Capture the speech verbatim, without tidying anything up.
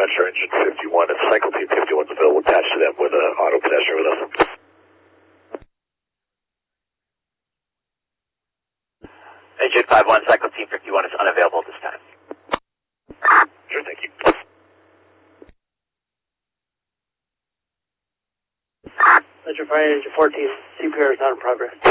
dispatcher engine fifty-one, if cycle team fifty-one is available, attach to them with an auto pedestrian with us. Engine five one, cycle team fifty-one is unavailable this time. Sure, thank you. Metro Fire Engine fourteen, C P R is not in progress.